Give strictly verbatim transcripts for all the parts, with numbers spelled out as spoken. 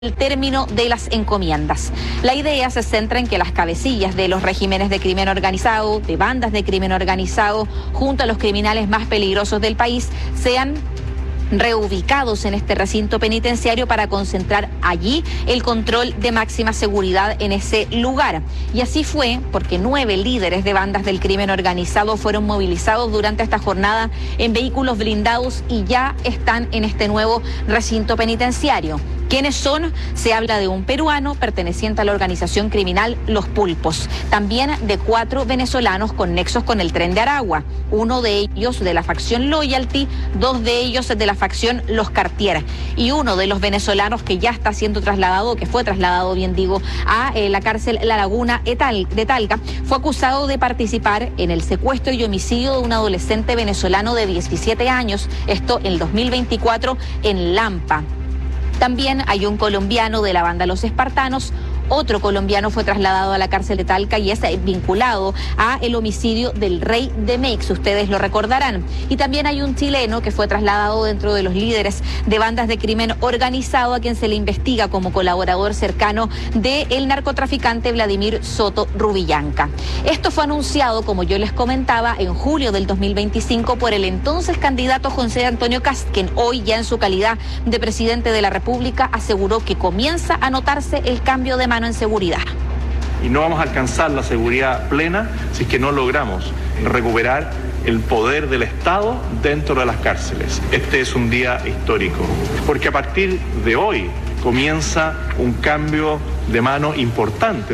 el término de las encomiendas. La idea se centra en que las cabecillas de los regímenes de crimen organizado, de bandas de crimen organizado, junto a los criminales más peligrosos del país, sean reubicados en este recinto penitenciario para concentrar allí el control de máxima seguridad en ese lugar. Y así fue porque nueve líderes de bandas del crimen organizado fueron movilizados durante esta jornada en vehículos blindados y ya están en este nuevo recinto penitenciario. ¿Quiénes son? Se habla de un peruano perteneciente a la organización criminal Los Pulpos, también de cuatro venezolanos con nexos con el Tren de Aragua, uno de ellos de la facción Loyalty, dos de ellos de la facción Los Cartier y uno de los venezolanos que ya está siendo trasladado, que fue trasladado, bien digo, a eh, la cárcel La Laguna de Talca, fue acusado de participar en el secuestro y homicidio de un adolescente venezolano de diecisiete años, esto en el dos mil veinticuatro en Lampa. También hay un colombiano de la banda Los Espartanos. Otro colombiano fue trasladado a la cárcel de Talca y es vinculado a el homicidio del Rey de Meix, ustedes lo recordarán. Y también hay un chileno que fue trasladado dentro de los líderes de bandas de crimen organizado, a quien se le investiga como colaborador cercano del narcotraficante Vladimir Soto Rubillanca. Esto fue anunciado, como yo les comentaba, en julio del dos mil veinticinco por el entonces candidato José Antonio Kast, quien hoy ya en su calidad de presidente de la República aseguró que comienza a notarse el cambio de mano en seguridad. Y no vamos a alcanzar la seguridad plena si es que no logramos recuperar el poder del Estado dentro de las cárceles. Este es un día histórico, porque a partir de hoy comienza un cambio de mano importante.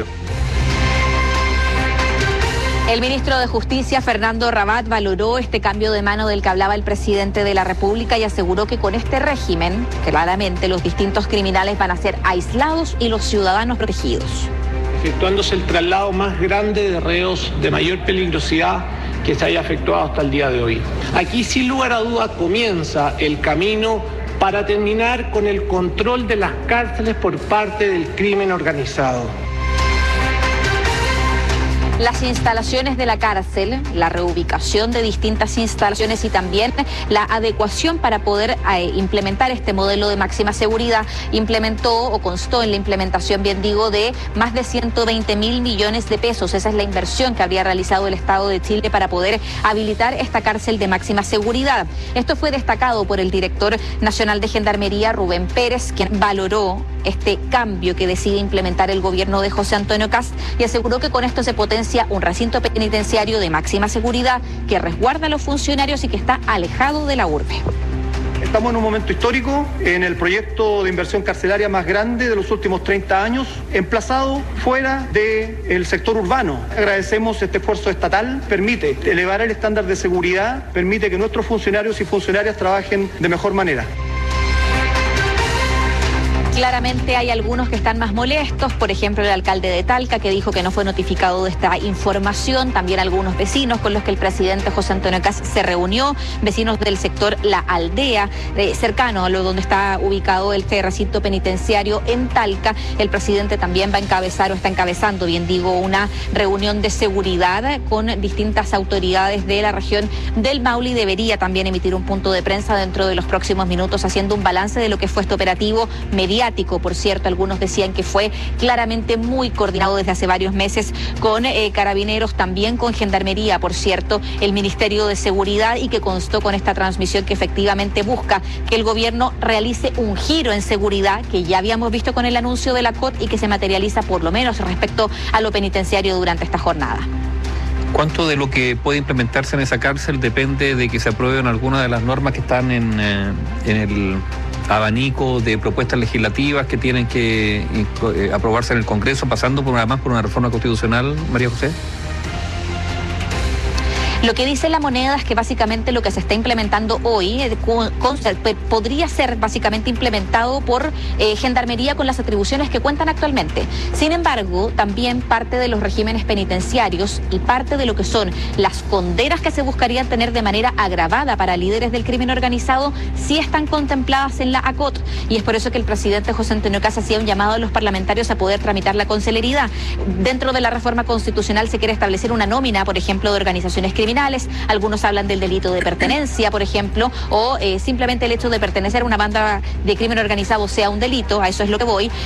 El ministro de Justicia, Fernando Rabat, valoró este cambio de mano del que hablaba el presidente de la República y aseguró que con este régimen, claramente los distintos criminales van a ser aislados y los ciudadanos protegidos. Efectuándose el traslado más grande de reos de mayor peligrosidad que se haya efectuado hasta el día de hoy. Aquí, sin lugar a duda, comienza el camino para terminar con el control de las cárceles por parte del crimen organizado. Las instalaciones de la cárcel, la reubicación de distintas instalaciones y también la adecuación para poder eh, implementar este modelo de máxima seguridad, implementó o constó en la implementación, bien digo, de más de ciento veinte mil millones de pesos. Esa es la inversión que habría realizado el Estado de Chile para poder habilitar esta cárcel de máxima seguridad. Esto fue destacado por el director nacional de Gendarmería, Rubén Pérez, quien valoró este cambio que decide implementar el gobierno de José Antonio Kast y aseguró que con esto se potencia un recinto penitenciario de máxima seguridad que resguarda a los funcionarios y que está alejado de la urbe. Estamos en un momento histórico en el proyecto de inversión carcelaria más grande de los últimos treinta años, emplazado fuera del sector urbano. Agradecemos este esfuerzo estatal, permite elevar el estándar de seguridad, permite que nuestros funcionarios y funcionarias trabajen de mejor manera. Claramente hay algunos que están más molestos, por ejemplo el alcalde de Talca, que dijo que no fue notificado de esta información, también algunos vecinos con los que el presidente José Antonio Kast se reunió, vecinos del sector La Aldea, eh, cercano a lo donde está ubicado este recinto penitenciario en Talca. El presidente también va a encabezar o está encabezando, bien digo, una reunión de seguridad con distintas autoridades de la región del Maule y debería también emitir un punto de prensa dentro de los próximos minutos haciendo un balance de lo que fue este operativo mediático. Por cierto, algunos decían que fue claramente muy coordinado desde hace varios meses con eh, carabineros, también con Gendarmería, por cierto, el Ministerio de Seguridad, y que constó con esta transmisión que efectivamente busca que el gobierno realice un giro en seguridad que ya habíamos visto con el anuncio de la C O T y que se materializa por lo menos respecto a lo penitenciario durante esta jornada. ¿Cuánto de lo que puede implementarse en esa cárcel depende de que se aprueben algunas de las normas que están en, eh, en el abanico de propuestas legislativas que tienen que eh, aprobarse en el Congreso, pasando por además por una reforma constitucional, María José? Lo que dice La Moneda es que básicamente lo que se está implementando hoy eh, con, con, podría ser básicamente implementado por eh, Gendarmería con las atribuciones que cuentan actualmente. Sin embargo, también parte de los regímenes penitenciarios y parte de lo que son las condenas que se buscarían tener de manera agravada para líderes del crimen organizado sí están contempladas en la A C O T. Y es por eso que el presidente José Antonio Kast hacía un llamado a los parlamentarios a poder tramitarla con celeridad. Dentro de la reforma constitucional se quiere establecer una nómina, por ejemplo, de organizaciones criminales criminales. Algunos hablan del delito de pertenencia, por ejemplo, o eh, simplemente el hecho de pertenecer a una banda de crimen organizado sea un delito, a eso es lo que voy.